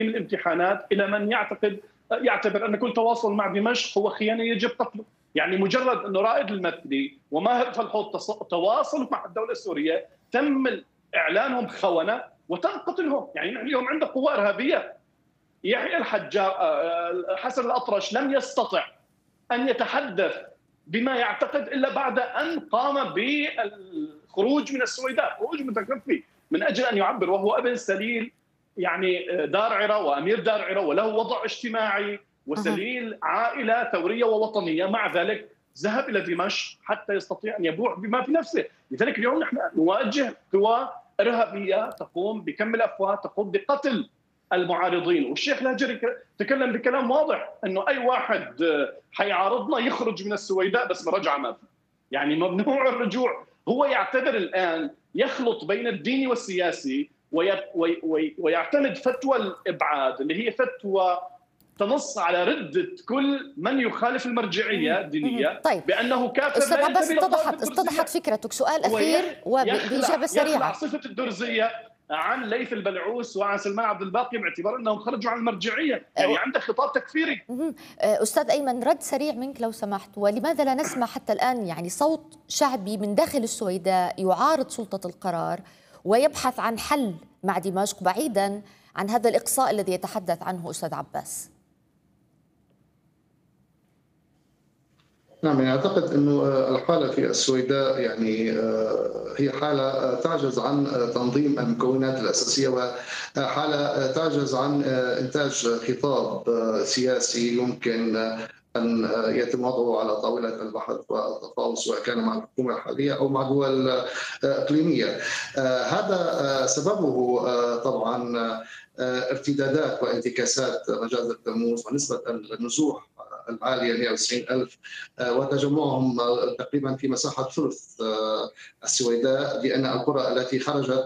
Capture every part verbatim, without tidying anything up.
الامتحانات إلى من يعتقد يعتبر أن كل تواصل مع دمشق هو خيانة يجب قتله. يعني مجرد أنه رائد المثلي وماهر فالحوت تواصلوا مع الدولة السورية تم إعلانهم خونة وتم قتلهم. يعني اليوم عندك قوى إرهابية. يحيى الحجار حسن الأطرش لم يستطع أن يتحدث بما يعتقد إلا بعد أن قام بالخروج من السويداء، خروج متكفي من أجل أن يعبر، وهو ابن سليل يعني دارعرة وأمير دارعرة وله وضع اجتماعي وسليل عائلة ثورية ووطنية. مع ذلك ذهب إلى دمشق حتى يستطيع أن يبوح بما في نفسه. لذلك اليوم نحن نواجه قوى إرهابية تقوم بكم الأفواه، تقوم بقتل المعارضين. والشيخ الهجري تكلم بكلام واضح انه اي واحد حيعارضنا يخرج من السويداء بس مرجعه ما في. يعني ممنوع الرجوع. هو يعتبر الان يخلط بين الديني والسياسي ويعتمد فتوى الابعاد اللي هي فتوى تنص على ردة كل من يخالف المرجعية الدينية. طيب. بأنه كافر. أستاذ عباس اتضحت اتضحت فكرتك. سؤال أخير وبإجابة سريعة. يخلع صفة الدرزية عن ليث البلعوس وعن سلمان عبد الباقي باعتبار انهم خرجوا عن المرجعيه، يعني عندك خطاب تكفيري. استاذ ايمن، رد سريع منك لو سمحت. ولماذا لا نسمع حتى الان يعني صوت شعبي من داخل السويداء يعارض سلطه القرار ويبحث عن حل مع دمشق بعيدا عن هذا الاقصاء الذي يتحدث عنه استاذ عباس؟ نعم، يعني أعتقد أنه الحالة في السويداء يعني هي حالة تعجز عن تنظيم المكونات الأساسية، وحالة تعجز عن إنتاج خطاب سياسي يمكن أن يتم وضعه على طاولة البحث والتفاوض، سواء كان مع الحكومة الحالية أو مع دول إقليمية. هذا سببه طبعا ارتدادات وانتكاسات مجازر تموز ونسبة النزوح العالية مئة وتسعين ألف وتجمعهم تقريبا في مساحة ثلث السويداء، لأن القرى التي خرجت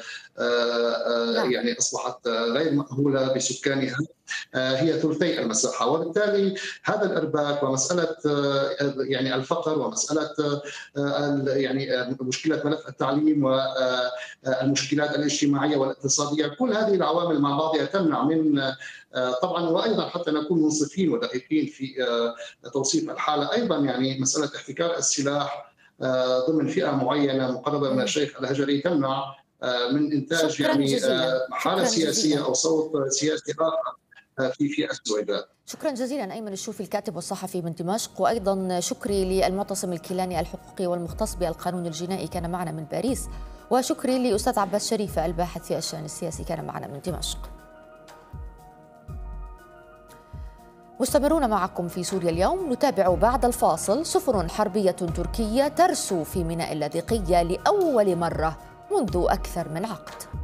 يعني أصبحت غير مأهولة بسكانها هي ثلثي المساحة. وبالتالي هذا الإرباك ومسألة يعني الفقر ومسألة يعني مشكلة ملف التعليم والمشكلات الاجتماعية والاقتصادية، كل هذه العوامل مع بعضها تمنع من طبعا، وايضا حتى نكون منصفين ودقيقين في توصيف الحاله، ايضا يعني مساله احتكار السلاح ضمن فئه معينه مقربه من الشيخ الهجري تمنع من انتاج يعني حاله سياسيه او صوت سياسي اخر في في السويداء. شكرا جزيلا ايمن الشوفي الكاتب والصحفي من دمشق، وايضا شكري للمعتصم الكيلاني الحقوقي والمختص بالقانون الجنائي كان معنا من باريس، وشكري لاستاذ عباس شريفه الباحث في الشان السياسي كان معنا من دمشق. مستمرون معكم في سوريا اليوم. نتابع بعد الفاصل سفن حربية تركية ترسو في ميناء اللاذقية لأول مرة منذ أكثر من عقد.